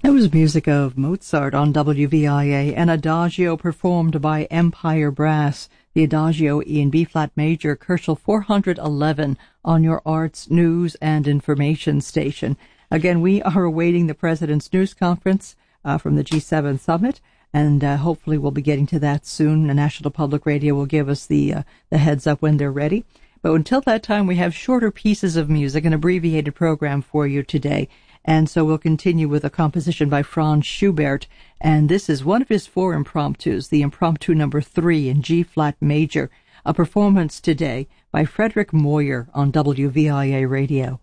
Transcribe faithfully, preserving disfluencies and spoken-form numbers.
That was music of Mozart on W V I A, an adagio performed by Empire Brass, the Adagio in B-flat major, Kerschel four eleven, on your arts, news, and information station. Again, we are awaiting the President's news conference uh, from the G seven summit, and uh, hopefully we'll be getting to that soon. The National Public Radio will give us the, uh, the heads up when they're ready. But until that time, we have shorter pieces of music, an abbreviated program for you today. And so we'll continue with a composition by Franz Schubert, and this is one of his four impromptus, the impromptu number three in G-flat major, a performance today by Frederick Moyer on W V I A Radio.